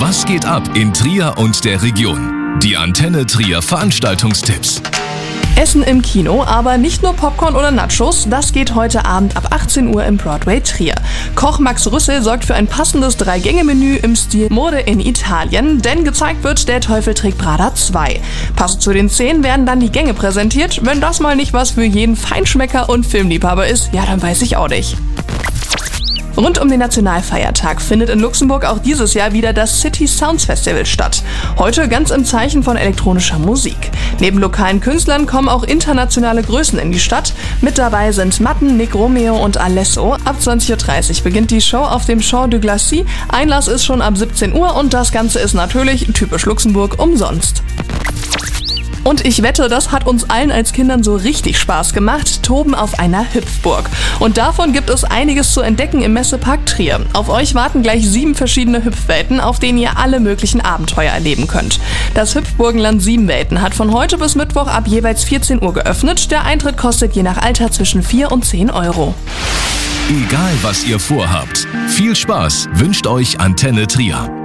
Was geht ab in Trier und der Region? Die Antenne Trier Veranstaltungstipps. Essen im Kino, aber nicht nur Popcorn oder Nachos, das geht heute Abend ab 18 Uhr im Broadway Trier. Koch Max Rüssel sorgt für ein passendes 3-Gänge-Menü im Stil Mode in Italien, denn gezeigt wird Der Teufel trägt Prada 2. Passend zu den Szenen werden dann die Gänge präsentiert. Wenn das mal nicht was für jeden Feinschmecker und Filmliebhaber ist, ja, dann weiß ich auch nicht. Rund um den Nationalfeiertag findet in Luxemburg auch dieses Jahr wieder das City Sounds Festival statt. Heute ganz im Zeichen von elektronischer Musik. Neben lokalen Künstlern kommen auch internationale Größen in die Stadt. Mit dabei sind Matten, Nick Romeo und Alesso. Ab 20.30 Uhr beginnt die Show auf dem Champ de Glacis. Einlass ist schon ab 17 Uhr und das Ganze ist natürlich, typisch Luxemburg, umsonst. Und ich wette, das hat uns allen als Kindern so richtig Spaß gemacht, Toben auf einer Hüpfburg. Und davon gibt es einiges zu entdecken im Messepark Trier. Auf euch warten gleich 7 verschiedene Hüpfwelten, auf denen ihr alle möglichen Abenteuer erleben könnt. Das Hüpfburgenland 7 Welten hat von heute bis Mittwoch ab jeweils 14 Uhr geöffnet. Der Eintritt kostet je nach Alter zwischen 4 und 10 Euro. Egal was ihr vorhabt, viel Spaß wünscht euch Antenne Trier.